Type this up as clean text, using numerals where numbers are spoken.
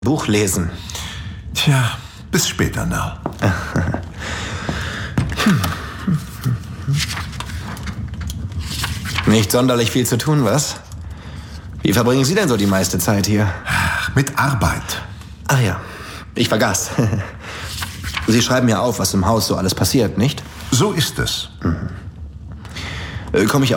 Buch lesen. Tja, bis später, Nell. Nicht sonderlich viel zu tun, was? Wie verbringen Sie denn so die meiste Zeit hier? Mit Arbeit. Ach ja, ich vergaß. Sie schreiben ja auf, was im Haus so alles passiert, nicht? So ist es. Komme ich